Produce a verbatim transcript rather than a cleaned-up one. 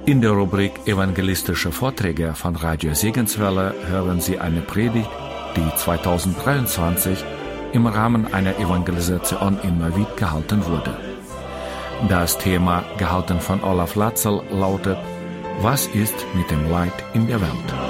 In der Rubrik Evangelistische Vorträge von Radio Segenswelle hören Sie eine Predigt, die zweitausenddreiundzwanzig im Rahmen einer Evangelisation in Neuwied gehalten wurde. Das Thema, gehalten von Olaf Latzel, lautet: Was ist mit dem Leid in der Welt?